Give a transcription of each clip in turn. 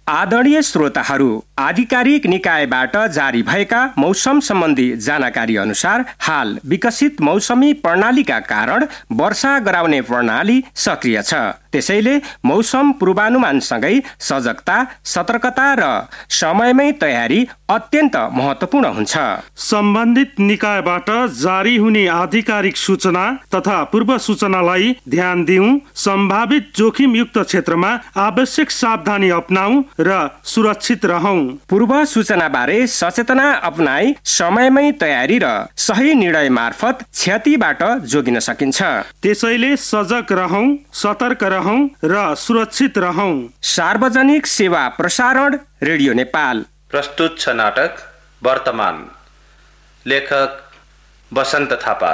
आदरणीय श्रोताहरू, आधिकारिक निकायबाट जारी भएका मौसम सम्बन्धी जानकारी अनुसार हाल विकसित मौसमी प्रणालीका कारण वर्षा गराउने प्रणाली सक्रिय छ। त्यसैले मौसम पूर्वानुमानसँगै सजगता, सतर्कता र समयमै तयारी अत्यन्त महत्त्वपूर्ण हुन्छ। सम्बन्धित निकायबाट जारी हुने आधिकारिक सूचना तथा पूर्व सूचनालाई ध्यान दिउँ। सम्भावित जोखिमयुक्त क्षेत्रमा आवश्यक सावधानी अपनाऊ र सुरक्षित रहौं। पूर्व सूचना बारे सचेतना अपनाई समयमै तयारी र सही निर्णय मार्फत क्षतिबाट जोगिन सकिन्छ। त्यसैले सजग रहौं, सतर्क रहौं र सुरक्षित रहौं। सार्वजनिक सेवा प्रसारण रेडियो नेपाल प्रस्तुत छ नाटक वर्तमान। लेखक बसन्त थापा।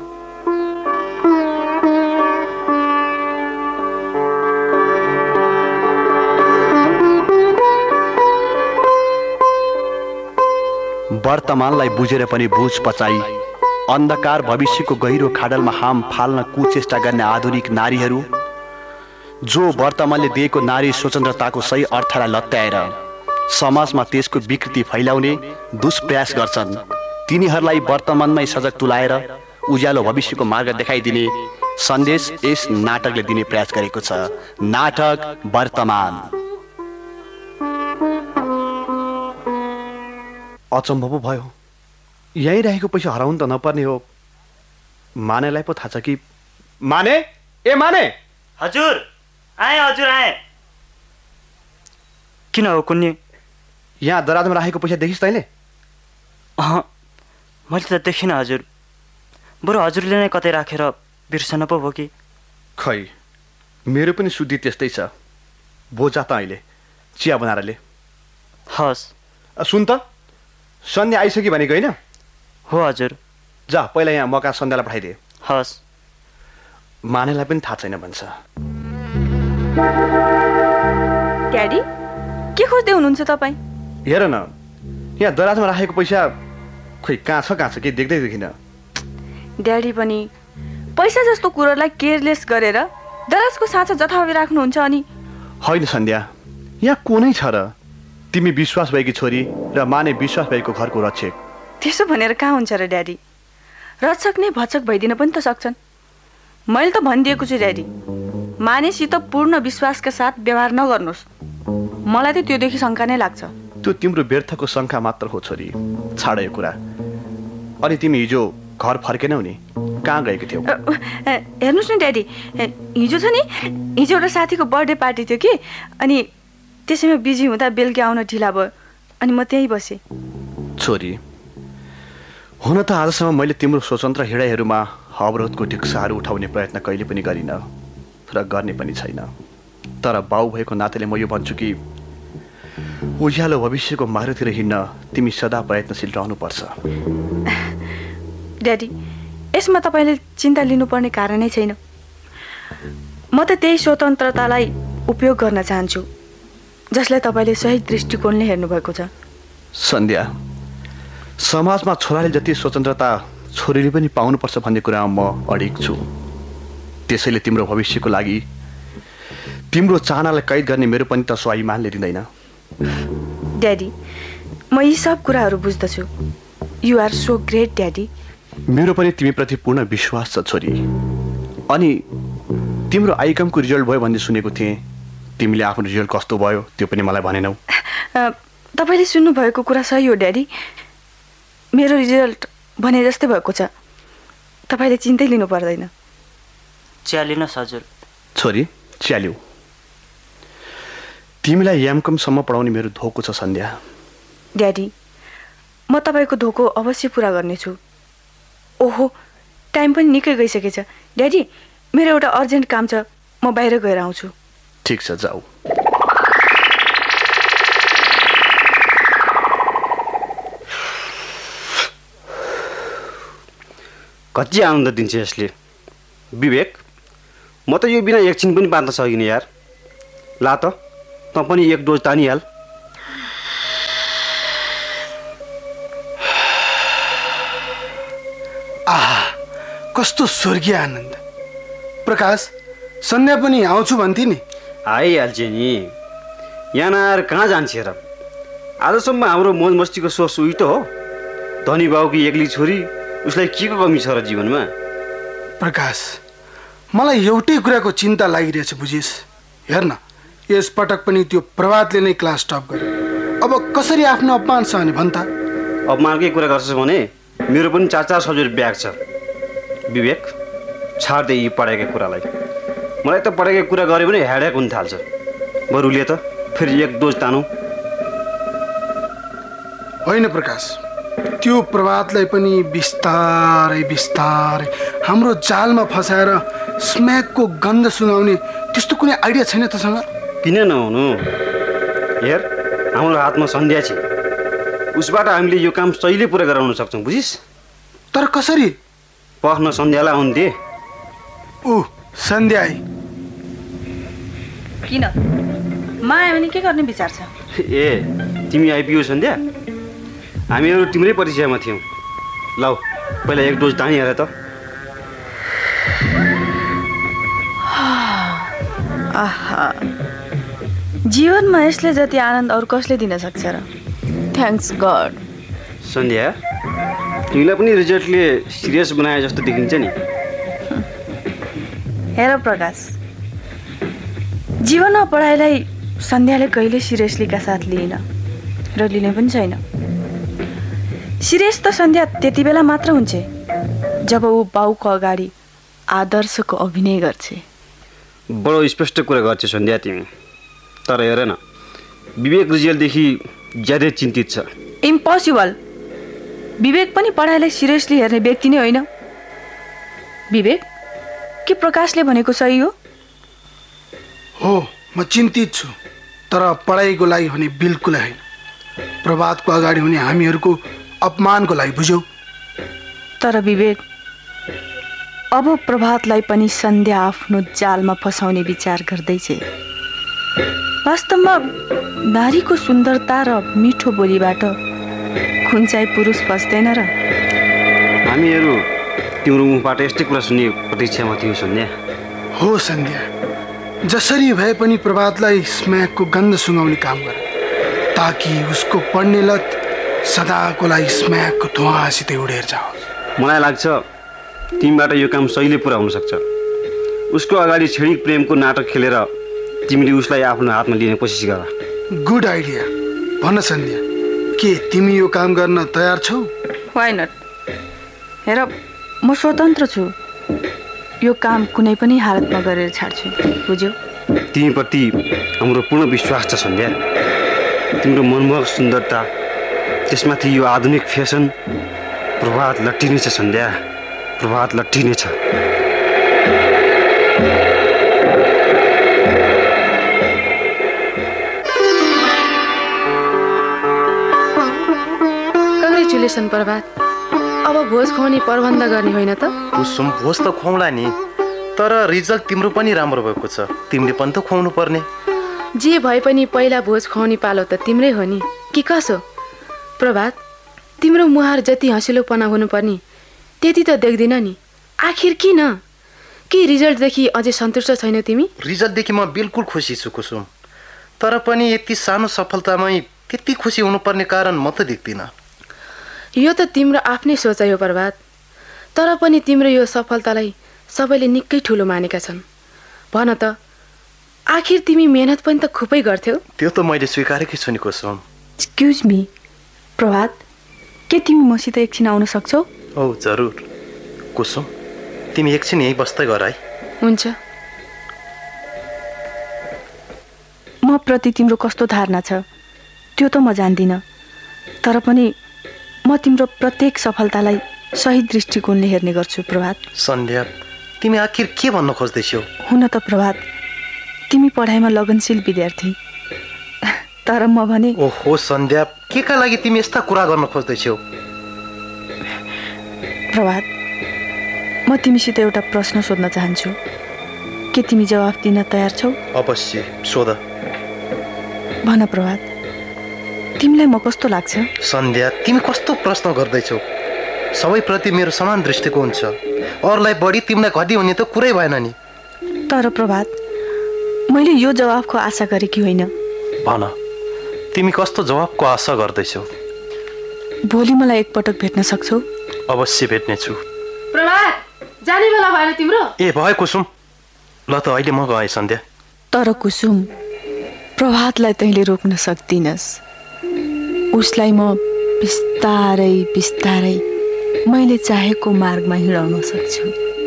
वर्तमानलाई बुझेर पनि बुझ पचाई अन्धकार भविष्यको गहिरो खाडलमा हाम फाल्न कुचेष्टा गर्ने आधुनिक नारीहरू, जो वर्तमानले दिएको नारी स्वतन्त्रताको सही अर्थलाई लत्याएर समाजमा त्यसको विकृति फैलाउने दुष्प्रयास गर्छन्, तिनीहरूलाई वर्तमानमै सजग तुलाएर उज्यालो भविष्यको मार्ग देखाइदिने सन्देश यस नाटकले दिने प्रयास गरेको छ। नाटक वर्तमान। अचम्भ पो भयो, यहीँ रहेको पैसा हराउनु त नपर्ने हो। मानेलाई पो थाहा छ कि? माने, ए माने! हजुर आए, हजुर आए। किन हो कुन्नी? यहाँ दराजमा राखेको पैसा देखिस् तैँले? मैले त देखिनँ हजुर। बरु हजुरले नै कतै राखेर बिर्सन पो भयो कि? खै, मेरो पनि सुधी त्यस्तै छ। बोजा त अहिले चिया बनाएर ले। हस्। सुन त, सन्ध्या आइसक्यो भनेको होइन? हो हजुर। जा पहिला यहाँ मका सन्ध्यालाई पठाइदिए। हस्। मानेलाई पनि थाहा छैन भन्छ। ड्याडी, के खोज्दै हुनुहुन्छ तपाईँ? हेर न, यहाँ दराजमा राखेको पैसा खोइ कहाँ छ के देख्दै देखिन। ड्याडी पनि पैसा जस्तो कुरोलाई केयरलेस गरेर दराजको साँचा जथाभावी राख्नुहुन्छ अनि? होइन सन्ध्या, यहाँ को नै छ र? तिमी विश्वास भएकी छोरी र माने विश्वास भएको घरको रक्षक। त्यसो भनेर कहाँ हुन्छ र ड्याडी? रक्षक नै भक्षक भइदिन पनि त सक्छन्। मैले त भनिदिएको छु ड्याडी, मानेसित पूर्ण विश्वासका साथ व्यवहार नगर्नुहोस्। मलाई त त्योदेखि शङ्का नै लाग्छ। त्यो तिम्रो व्यर्थको शङ्का मात्र हो छोरी, छाड यो कुरा। अनि तिमी हिजो घर फर्केनौ नि, कहाँ गएको थियौ? हेर्नुहोस् न ड्याडी, हिजो छ नि, हिजो एउटा साथीको बर्थडे पार्टी थियो कि, अनि त्यसैमा बिजी हुँदा बेलुकी आउन ढिला भयो, अनि म त्यहीँ बसेँ। छोरी, हुन त आजसम्म मैले तिम्रो स्वतन्त्र हिँडाइहरूमा अवरोधको ढिक्साहरू उठाउने प्रयत्न कहिले पनि गरिनँ र गर्ने पनि छैन। तर बाउ भएको नाताले म यो भन्छु कि उज्यालो भविष्यको मार्गतिर हिँड्न तिमी सदा प्रयत्नशील रहनुपर्छ। ड्याडी, यसमा तपाईँले चिन्ता लिनुपर्ने कारणै छैन। म त त्यही स्वतन्त्रतालाई उपयोग गर्न चाहन्छु जसलाई तपाईँले सही दृष्टिकोणले हेर्नुभएको छ। सन्ध्या, समाजमा छोराले जति स्वतन्त्रता छोरीले पनि पाउनुपर्छ भन्ने कुरामा म अडिग छु। त्यसैले तिम्रो भविष्यको लागि तिम्रो चाहनालाई कैद गर्ने मेरो पनि त स्वाभिमानले दिँदैन। ड्याडी, म यी सब कुराहरू बुझ्दछु। You are so great daddy. मेरो पनि तिमीप्रति पूर्ण विश्वास छ छोरी। अनि तिम्रो आइकमको रिजल्ट भयो भन्ने सुनेको थिएँ। तिमीले आफ्नो रिजल्ट कस्तो भयो त्यो पनि मलाई भनेनौ। तपाईँले सुन्नुभएको कुरा सही हो ड्याडी। मेरो रिजल्ट भने जस्तै भएको छ। तपाईँले चिन्तै लिनु पर्दैन। चिया लिनुहोस् हजुर। छोरी, चिया लिऊ। तिमीलाई एमकमसम्म पढाउने मेरो धोको छ सन्ध्या। ड्याडी, म तपाईँको धोको अवश्य पुरा गर्नेछु। ओहो, टाइम पनि निकै गइसकेछ। ड्याडी, मेरो एउटा अर्जेन्ट काम छ, म बाहिर गएर आउँछु। ठिक छ, जाऊ। कति आनन्द दिन्छ यसले। विवेक, म त यो बिना एकछिन पनि बाँच्न सकिनँ यार। ला त, तँ पनि एक डोज तानिहाल। आहा, कस्तो स्वर्गीय आनन्द। प्रकाश, सन्ध्या पनि आउँछु भन्थे नि? आइहाल्छ नि। यहाँ नआएर कहाँ जान्छ र? आजसम्म हाम्रो मौज मस्तीको सोर्स उही त हो। धनी बाउकी एक्लै छोरी, उसलाई के को कमी छ र जीवनमा? प्रकाश, मलाई एउटै कुराको चिन्ता लागिरहेछ बुझिस्। हेर न, यस पटक पनि त्यो प्रभातले नै क्लास टप गर्यो। अब कसरी आफ्नो अपमान सहने भन् त? अपमानकै कुरा गर्छस् भने मेरो पनि 4 सब्जेक्ट ब्याक छ। विवेक, छाड्दै यी पढाइका कुरालाई। मलाई त पढाइका कुरा गऱ्यो भने हेडेक हुन थाल्छ। बरु ले त फेरि एक डोज तानौँ। होइन प्रकाश, त्यो प्रभातलाई पनि बिस्तारै बिस्तारै हाम्रो जालमा फसाएर स्म्याकको गन्ध सुँगाउने त्यस्तो कुनै आइडिया छैन तसँग? किन नहुनु? हेर, हाम्रो हातमा सन्ध्या छ। उसबाट हामीले यो काम सहीले पुरा गराउन सक्छौँ, बुझिस्? तर कसरी? पख्न सन्ध्यालाई आउनु दे। Sandhya I. किन माया भने के गर्ने विचार छ? ए, तिमी आइपुग्यौ सन्ध्या? हामीहरू तिम्रै परिचयमा थियौँ। लौ, पहिला एक डोज तानिहाल त। आहा, जीवनमा यसले जति आनन्द अरू कसले दिन सक्छ र? Thanks God. सन्ध्या, तिमीलाई पनि रिजल्टले सिरियस बनाए जस्तो देखिन्छ नि। हेर प्रकाश, जीवनमा पढाइलाई सन्ध्याले कहिले सिरियसलीका साथ लिएन र लिने पनि छैन। सिरियस त सन्ध्या त्यति बेला मात्र हुन्छ जब ऊ बाउको अगाडि आदर्शको अभिनय गर्छ। बडो स्पष्ट कुरा गर्छ सन्ध्या तिमी। तर हेर न, विवेक रिजल्टदेखि ज्यादै चिन्तित छ। इम्पोसिबल। विवेक पनि पढाइलाई सिरियसली हेर्ने व्यक्ति नै होइन। विवेक, के प्रकाशले भनेको सही हो? हो, म चिन्तित छु, तर पढाइको लागि भने बिल्कुलै होइन। प्रभातको अगाडि हुने हामीहरूको अपमानको लागि, बुझ्यौ? तर विवेक, अब प्रभातलाई पनि सन्ध्या आफ्नो जालमा फसाउने विचार गर्दैछ। वास्तवमा नारीको सुन्दरता र मिठो बोलीबाट खुन्चाइ पुरुष फस्दैन र? हामीहरू तिम्रो मुखबाट यस्तै कुरा सुन्ने प्रतीक्षामा थियो सन्ध्या। हो सन्ध्या, जसरी भए पनि प्रभातलाई स्म्याकको गन्ध सुँगाउने काम गर, ताकि उसको पढ्ने लत सदाको लागि स्म्याकको धुवाँसितै उडेर जाओस्। मलाई लाग्छ तिमीबाट यो काम सहीले पुरा हुन सक्छ। उसको अगाडि क्षणिक प्रेमको नाटक खेलेर तिमीले उसलाई आफ्नो हातमा लिने कोसिस गर। Good idea. भन सन्ध्या, के तिमी यो काम गर्न तयार छौ? Why not? हेर, म स्वतन्त्र छु। यो काम कुनै पनि हालतमा गरेर छाड्छु, बुझ्यौ? तिमीप्रति हाम्रो पूर्ण विश्वास छ सन्ध्या। तिम्रो मनमोहक सुन्दरता, त्यसमाथि यो आधुनिक फेसन, प्रभात लट्टिनेछ सन्ध्या, प्रभात लट्टिनेछ। कङ्ग्रेचुलेसन प्रभात। अब भोज खुवाउने प्रबन्ध गर्ने होइन त? कुसुम, भोज त खुवाउला नि, तर रिजल्ट तिम्रो पनि राम्रो भएको छ, तिमीले पनि त खुवाउनु पर्ने। जे भए पनि पहिला भोज खुवाउने पालो त तिम्रै हो नि, कि कसो? प्रभात, तिम्रो मुहार जति हँसिलोपना हुनुपर्ने त्यति त देख्दिन नि। आखिर किन? के रिजल्टदेखि अझै सन्तुष्ट छैनौ तिमी? रिजल्टदेखि म बिल्कुल खुसी छु कुसुम, तर पनि यति सानो सफलतामै त्यति खुसी हुनुपर्ने कारण म त देख्दिनँ। यो त तिम्रो आफ्नै सोचाइ हो प्रभात, तर पनि तिम्रो यो सफलतालाई सबैले निकै ठुलो मानेका छन्। भन त, आखिर तिमी मेहनत पनि त खुबै गर्थ्यौ? त्यो त मैले स्वीकारेकै छु नि कुसुम। एक्सक्युज मी प्रभात, के तिमी मसित एकछिन आउन सक्छौ? औ जरुर। कुसुम, तिमी एकछिन यहीँ बस्दै गर है। हुन्छ। म प्रति तिम्रो कस्तो धारणा छ त्यो त म जान्दिनँ, तर पनि म तिम्रो प्रत्येक सफलतालाई सही दृष्टिकोणले हेर्ने गर्छु। प्रभात, सन्ध्या, तिमी आखिर के भन्न खोज्दैछौ? हुन त प्रभात, तिमी पढाइमा लगनशील विद्यार्थी, तर म भने। ओहो सन्ध्या, के का लागि तिमी यस्ता कुरा गर्न खोज्दैछौ? प्रभात, म तिमीसित एउटा प्रश्न सोध्न चाहन्छु, के तिमी जवाफ दिन तयार छौ? अवश्य, सोध। भन प्रभात, तिमीलाई म कस्तो लाग्छ? सन्ध्या, तिमी कस्तो प्रश्न गर्दैछौ? सबैप्रति मेरो समान दृष्टिकोण छ, अरूलाई बढी तिमीलाई घटी हुने त कुरै भएन नि। तर प्रभात, मैले यो जवाफको आशा गरेकी होइन। भन, तिमी कस्तो जवाबको आशा गर्दैछौ? भोलि मलाई एकपटक भेट्न सक्छौ? अवश्य भेट्नेछु। प्रभात, जाने बेला भएन तिम्रो? ए भयो कुसुम, ल त अहिले म गएँ सन्ध्या। तर कुसुम, प्रभातलाई तैँले रोक्न सक्दिनस्। उसलाई म बिस्तारै बिस्तारै मैले चाहेको मार्गमा हिँडाउन सक्छु।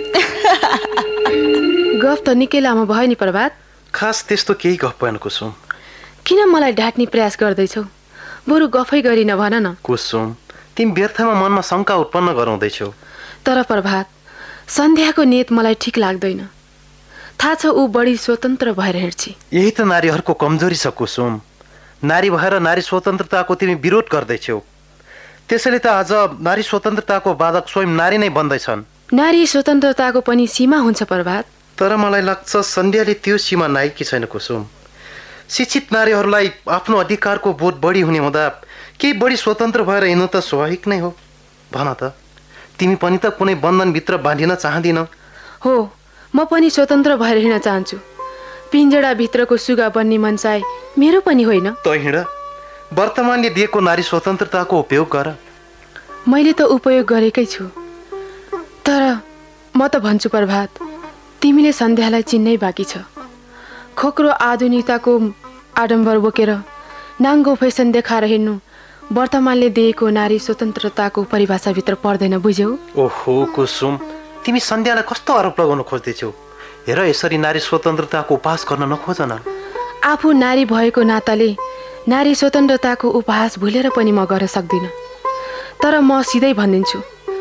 गफ त निकै लामो भयो नि प्रभात। खास त्यस्तो केही गफ भएन कुसुम। किन मलाई ढाँट्ने प्रयास गर्दैछौ? बरु गफै गरिन भन न। कुसुम, तिमी व्यर्थमा मनमा शङ्का उत्पन्न गराउँदैछौ। तर प्रभात, सन्ध्याको नियत मलाई ठिक लाग्दैन। थाहा छ ऊ बढी स्वतन्त्र भएर हिँड्छ। यही त नारीहरूको कमजोरी छ कुसुम। नारी भएर नारी स्वतन्त्रताको तिमी विरोध गर्दैछौ। त्यसैले त आज नारी स्वतन्त्रताको बाधक स्वयं नारी नै बन्दैछन्। नारी स्वतन्त्रताको पनि सीमा हुन्छ प्रभात। तर मलाई लाग्छ सन्ध्याले त्यो सीमा नाइकी छैन कुसुम। शिक्षित नारीहरूलाई आफ्नो अधिकारको बोध बढी हुने हुँदा केही बढी स्वतन्त्र भएर हिँड्नु त स्वाभाविक नै हो। भन त, तिमी पनि त कुनै बन्धनभित्र बाँधिन चाहदिनौ? हो, म पनि स्वतन्त्र भएर हिँड्न चाहन्छु। पिञ्जडाभित्रको सुगा बन्ने मन चाहे मेरो पनि होइन। त हिँड, वर्तमानले दिएको नारी स्वतन्त्रताको उपयोग गर। मैले त उपयोग गरेकै छु। तर म त भन्छु प्रभात, तिमीले सन्ध्यालाई चिन्नै बाँकी छ। खोक्रो आधुनिकताको आडम्बर बोकेर नाङ्गो फेसन देखाएर हिँड्नु वर्तमानले दिएको नारी स्वतन्त्रताको परिभाषाभित्र पर्दैन, बुझ्यौ? ओहो कुसुम, तिमी सन्ध्यालाई कस्तो आरोप लगाउन खोज्दैछौ? हेर, यसरी नारी स्वतन्त्रताको उपहास गर्न नखोज न। आफू नारी भएको नाताले नारी स्वतन्त्रताको उपहास भुलेर पनि म गर्न सक्दिनँ। तर म सिधै भनिदिन्छु,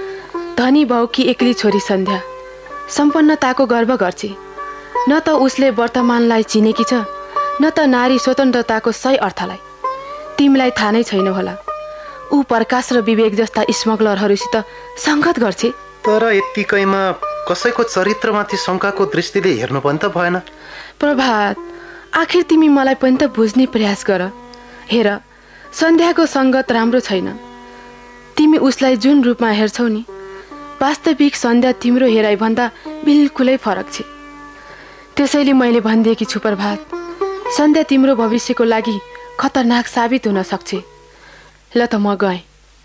धनी बाउकी एक्ली छोरी सन्ध्या सम्पन्नताको गर्व गर्छ। न त उसले वर्तमानलाई चिनेकी छ, न त नारी स्वतन्त्रताको सही अर्थलाई। तिमीलाई थाहा नै छैन होला, ऊ प्रकाश र विवेक जस्ता स्मग्लरहरूसित सङ्गत गर्छ। तर यत्तिकैमा कसैको चरित्रमाथि शङ्काको दृष्टिले हेर्नु पनि त भएन। प्रभात, आखिर तिमी मलाई पनि त बुझ्ने प्रयास गर। हेर, सन्ध्याको सङ्गत राम्रो छैन। तिमी उसलाई जुन रूपमा हेर्छौ नि, वास्तविक सन्ध्या तिम्रो हेराइभन्दा बिल्कुलै फरक छ। त्यसैले मैले भनिदिएकी छु प्रभात, सन्ध्या तिम्रो भविष्यको लागि खतरनाक साबित हुन सक्छ। ल त म गएँ।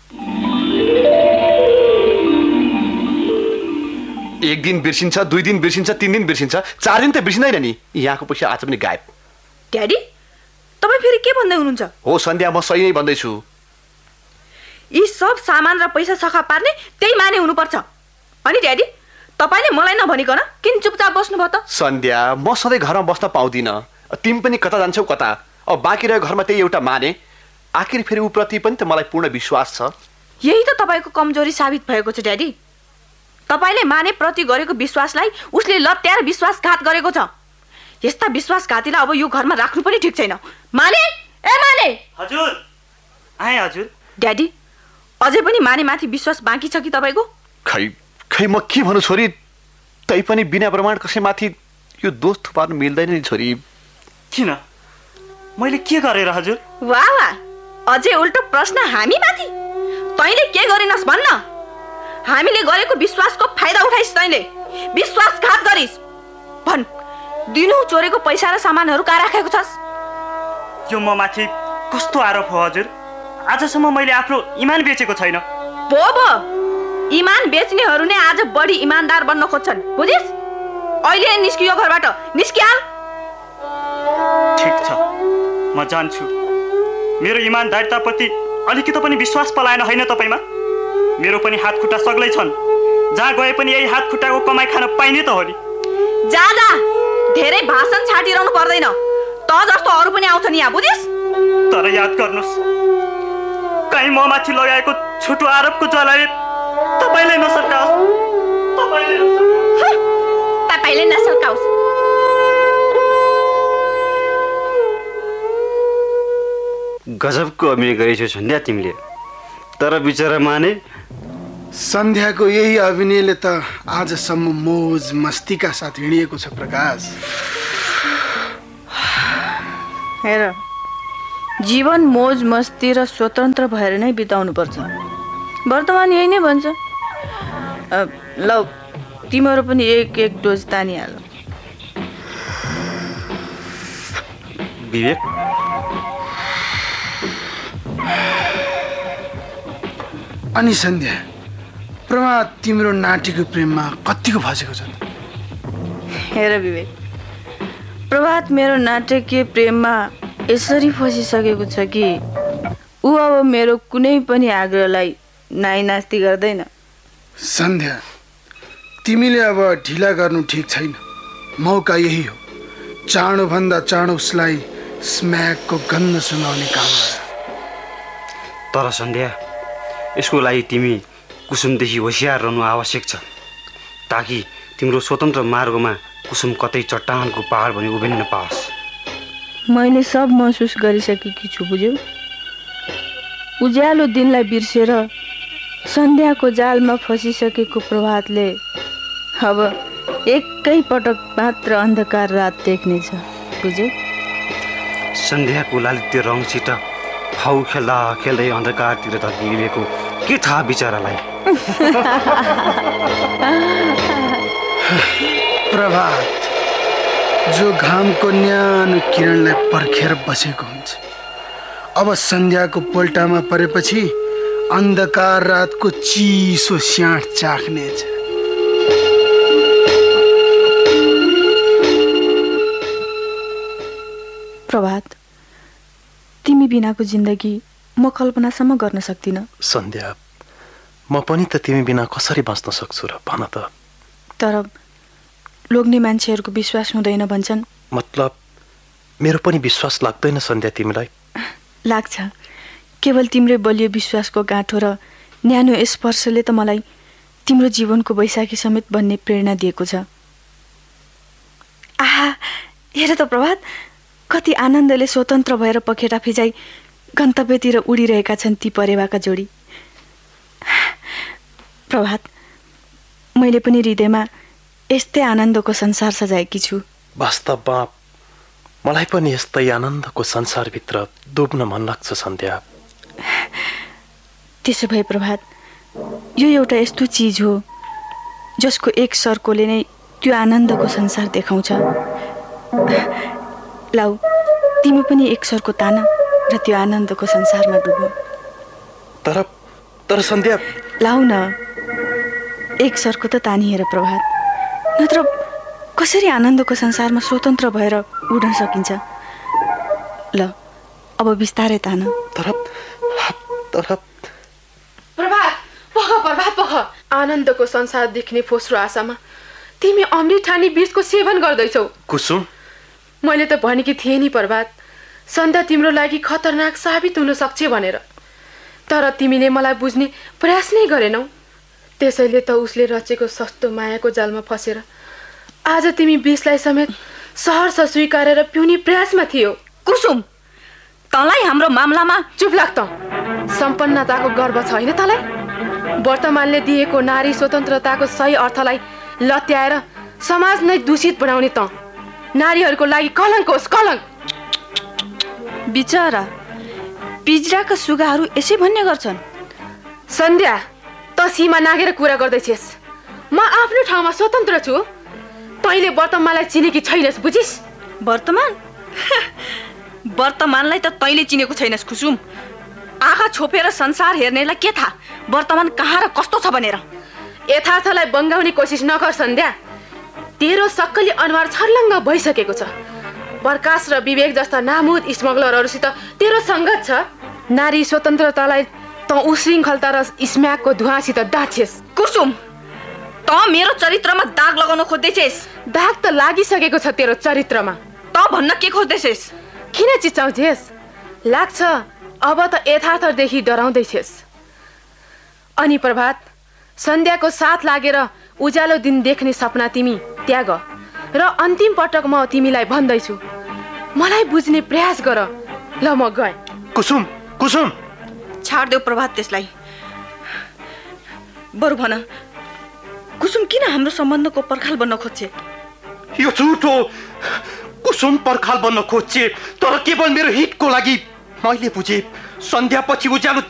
एक दिन बिर्सिन्छ, 2 दिन बिर्सिन्छ, 3 दिन बिर्सिन्छ, 4 दिन त बिर्सिँदैन नि। यहाँको पैसा आज पनि गायब। ड्याडी, तपाईँ फेरि के भन्दै हुनुहुन्छ? हो सन्ध्या, म सही नै भन्दैछु। यी सब सामान र पैसा सखा पार्ने त्यही माने हुनुपर्छ। अनि ड्याडी, तपाईँले मलाई नभनिकन किन चुपचाप बस्नुभयो त? सन्ध्या, म सधैँ घरमा बस्न पाउँदिनँ। तिमी पनि कता जान्छौ कता। अब बाँकी रह्यो घरमा त्यही एउटा माने। आखिर फेरि ऊप्रति पनि त मलाई पूर्ण विश्वास छ। यही त तपाईँको कमजोरी साबित भएको छ ड्याडी। तपाईँले माने प्रति गरेको विश्वासलाई उसले लत्याएर विश्वासघात गरेको छ। यस्ता विश्वासघातीलाई अब यो घरमा राख्नु पनि ठिक छैन। माने, ए माने। हजुर, आए हजुर। ड्याडी, अझै पनि माने माथि विश्वास बाँकी छ कि तपाईँको? खै म के भन्नु छोरी, तै पनि बिना प्रमाण कसैमाथि यो दोष थुपार्नु मिल्दैन नि छोरी। किन? मैले के गरेर हजुर? वाह वाह, अझै उल्टो प्रश्न हामी माथि। तैँले के गरिनस् भन्न। हामीले गरेको विश्वासको फाइदा उठाइस्, तैँले विश्वासघात गरिस्। भन्, दिनु चोरेको पैसा र सामानहरू कहाँ राखेको छस्? यो म माथि कस्तो आरोप हो हजुर? आजसम्म मैले आफ्नो इमान बेचेको छैन। भो, इमान बेच्नेहरू नै आज बढी इमानदार बन्न खोज्छन्, बुझिस्? अहिले नै निस्कियो घरबाट, निस्किहाल। ठिक छ, म जान्छु। मेरो इमानदारिताप्रति अलिकति पनि विश्वास पलाएन होइन तपाईँमा? मेरो पनि हात खुट्टा सग्लै छन्। जहाँ गए पनि यही हात खुट्टाको कमाइ खान पाइने त हो नि। जा, धेरै भाषण छाटिरहनु पर्दैन। त जस्तो अरू पनि आउँछ नि यहाँ, बुझिस्? तर याद गर्नुहोस्, कहीँ म माथि लगाएको छोटो आरोपको ज्वालाले तपाईँले नसर्काओस्। तपाईँले नसर्काओस्। गजबको अभिनय गरेछौ सन्ध्या तिमीले। तर बिचरा माने, सन्ध्याको यही अभिनयले त आजसम्म मोज मस्तीका साथ हिँडिएको छ प्रकाश। हेर, जीवन मोज मस्ती र स्वतन्त्र भएर नै बिताउनुपर्छ। वर्तमान यही नै भन्छ। ल, तिमीहरू पनि एक डोज तानिहाल। विवेक, अनि सन्ध्या, प्रभात तिम्रो नाटीको प्रेममा कतिको फसेको छ? हेर विवेक, प्रभात मेरो नाटकीय प्रेममा यसरी फसिसकेको छ कि ऊ अब मेरो कुनै पनि आग्रहलाई नाइनास्ती गर्दैन। सन्ध्या, तिमीले अब ढिला गर्नु ठिक छैन। मौका यही हो, चाँडोभन्दा चाँडो उसलाई स्म्याकको गन्ध सुनाउने काम गर। तर सन्ध्या, यसको लागि तिमी कुसुमदेखि होसियार रहनु आवश्यक छ, ताकि तिम्रो स्वतन्त्र मार्गमा कुसुम कतै चट्टानको पहाड भनी उभिन्न पाओस्। मैले सब महसुस गरिसकेकी छु, बुझ्यौ? उज्यालो दिनलाई बिर्सेर सन्ध्याको जालमा फसिसकेको प्रभातले अब एकै पटक मात्र अन्धकार रात देख्नेछ, बुझ्यौ? सन्ध्याको लालित्य रङसित फाउ खेल्दा खेल्दै अन्धकारतिर धकिएको के थाहा बिचरालाई। प्रभात जो घामको न्यानो किरणलाई पर्खेर बसेको हुन्छ, अब सन्ध्याको पोल्टामा परेपछि अन्धकार रातको चिसो स्याँठ चाख्नेछ। प्रभात, तिमी बिनाको जिन्दगी म कल्पनासम्म गर्न सक्दिनँ। सन्ध्या, म पनि त तिमी बिना कसरी बाँच्न सक्छु र भन त? तर लोग्ने मान्छेहरूको विश्वास हुँदैन भन्छन्। मतलब मेरो पनि विश्वास लाग्दैन सन्ध्या तिमीलाई? लाग्छ। केवल तिम्रै बलियो विश्वासको गाँठो र न्यानो स्पर्शले त मलाई तिम्रो जीवनको वैशाखी समेत बन्ने प्रेरणा दिएको छ। आहा, हेर त प्रभात, कति आनन्दले स्वतन्त्र भएर पखेटा फिजाई गन्तव्यतिर उडिरहेका छन् ती परेवाका जोडी। प्रभात, मैले पनि हृदयमा यस्तै आनन्दको संसार सजाएकी छु। वास्तवमा मलाई पनि यस्तै आनन्दको संसारभित्र डुब्न मन लाग्छ सन्ध्या। त्यसो भए प्रभात, यो एउटा यस्तो चिज हो जसको एक सर्कोले नै त्यो आनन्दको संसार देखाउँछ। लाउ, तिमी पनि एक सर्को तान र त्यो आनन्दको संसारमा डुबो। तर सन्ध्या, लाउ न, एक सर्को त तानी हेर प्रभात, नत्र कसरी आनन्दको संसारमा स्वतन्त्र भएर उड्न सकिन्छ? ल, अब बिस्तारै तान। प्रभात, पख, आनन्दको संसार देख्ने फोस्रो आशामा तिमी अमृठानी बीजको सेवन गर्दैछौ। कुसुम, मैले त भनेकी थिएँ नि प्रभात, सन्ध्या तिम्रो लागि खतरनाक साबित हुन सक्छ भनेर। तर तिमीले मलाई बुझ्ने प्रयास नै गरेनौ। त्यसैले त उसले रचेको सस्तो मायाको जालमा फसेर आज तिमी विषलाई समेत सहर्ष स्वीकारेर पिउने प्रयासमा थियौ। कुसुम, तँलाई हाम्रो मामलामा चुप लाग त। सम्पन्नताको गर्व छ हैन तँलाई? वर्तमानले दिएको नारी स्वतन्त्रताको सही अर्थलाई लत्याएर समाज नै दूषित बनाउने त नारीहरूको लागि कलङ्क होस्, कलङ्क। बिचरा पिजराका सुगाहरू यसै भन्ने गर्छन्। सन्ध्या, त सीमा नागेर कुरा गर्दैछस्। म आफ्नो ठाउँमा स्वतन्त्र छु। तैँले वर्तमानलाई चिनेकी छैनस्, बुझिस्? वर्तमानलाई त तैँले चिनेको छैनस् कुसुम। आँखा छोपेर संसार हेर्नेलाई के थाहा वर्तमान कहाँ र कस्तो छ भनेर? यथार्थलाई बङ्गाउने कोसिस नगर सन्ध्या। तेरो सक्कली अनुहार छर्लङ्ग भइसकेको छ। प्रकाश र विवेक जस्ता नामुद स्मग्लरहरूसित तेरो सङ्गत छ। नारी स्वतन्त्रतालाई त उशृङ्खलता र स्म्याकको धुवाँसित दाछेस्। कुसुम, त मेरो चरित्रमा दाग लगाउन खोज्दैछेस्। दाग त लागिसकेको छ तेरो चरित्रमा। त भन्न के खोज्दैछेस्? किन चिचाउँछेस्? लाग्छ अब त यथार्थदेखि डराउँदैछेस्। अनि प्रभात, सन्ध्याको साथ लागेर उज्यालो दिन देख्ने सपना तिमी त्याग र अन्तिम पटक म तिमीलाई भन्दैछु, मलाई बुझ्ने प्रयास गर। ल, म गएँ। कुसुम, छाड देऊ प्रभात त्यसलाई। बरु भन, कुसुम किन हाम्रो सम्बन्धको पर्खाल बन्न खोज्छे? यो झुट हो। कुसुम पर्खाल बन्न खोज्छे, तर केवल मेरो हितको लागि। मैले बुझे, सन्ध्यापछि उज्यालो